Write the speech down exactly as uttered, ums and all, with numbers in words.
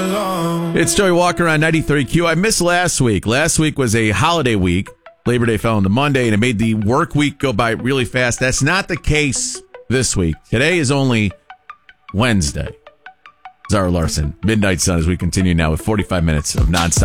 It's Joey Walker on ninety-three Q. I missed last week. Last week was a holiday week. Labor Day fell on the Monday, and it made the work week go by really fast. That's not the case this week. Today is only Wednesday. Zara Larson, Midnight Sun, as we continue now with forty-five minutes of nonstop